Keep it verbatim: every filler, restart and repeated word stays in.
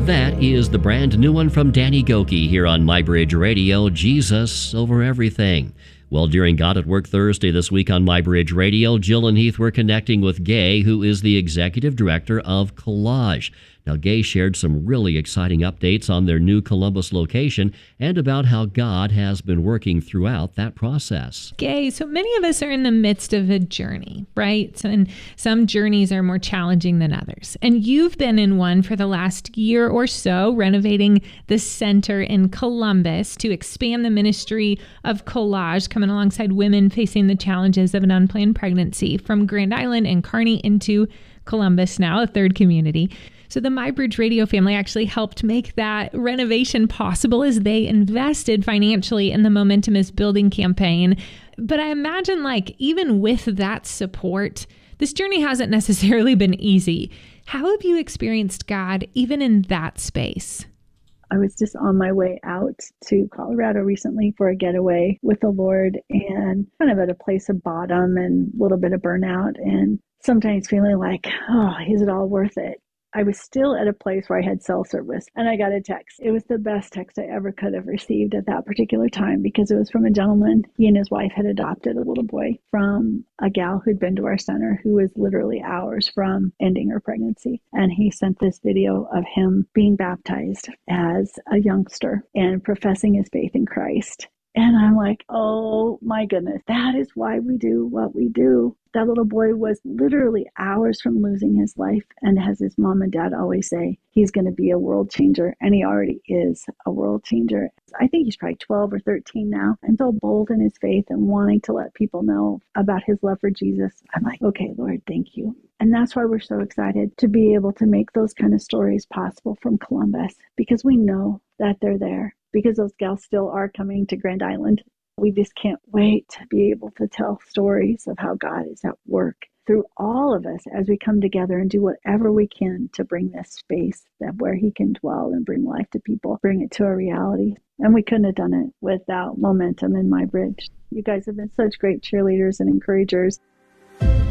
That is the brand new one from Danny Gokey here on MyBridge Radio, Jesus Over Everything. Well, during God at Work Thursday this week on MyBridge Radio, Jill and Heath were connecting with Gay, who is the executive director of Collage. Now, Gay shared some really exciting updates on their new Columbus location and about how God has been working throughout that process. Gay, so many of us are in the midst of a journey, right? So, and some journeys are more challenging than others. And you've been in one for the last year or so, renovating the center in Columbus to expand the ministry of Collage, coming alongside women facing the challenges of an unplanned pregnancy from Grand Island and Kearney into Columbus now, a third community. So the MyBridge Radio family actually helped make that renovation possible as they invested financially in the Momentum is Building campaign. But I imagine, like, even with that support, this journey hasn't necessarily been easy. How have you experienced God even in that space? I was just on my way out to Colorado recently for a getaway with the Lord, and kind of at a place of bottom and a little bit of burnout, and sometimes feeling like, oh, is it all worth it? I was still at a place where I had cell service, and I got a text. It was the best text I ever could have received at that particular time, because it was from a gentleman. He and his wife had adopted a little boy from a gal who'd been to our center, who was literally hours from ending her pregnancy. And he sent this video of him being baptized as a youngster and professing his faith in Christ. And I'm like, oh my goodness, that is why we do what we do. That little boy was literally hours from losing his life. And as his mom and dad always say, he's going to be a world changer. And he already is a world changer. I think he's probably twelve or thirteen now, and so bold in his faith and wanting to let people know about his love for Jesus. I'm like, okay, Lord, thank you. And that's why we're so excited to be able to make those kind of stories possible from Columbus, because we know that they're there, because those gals still are coming to Grand Island. We just can't wait to be able to tell stories of how God is at work through all of us as we come together and do whatever we can to bring this space that where he can dwell and bring life to people, bring it to a reality. And we couldn't have done it without Momentum and MyBridge. You guys have been such great cheerleaders and encouragers.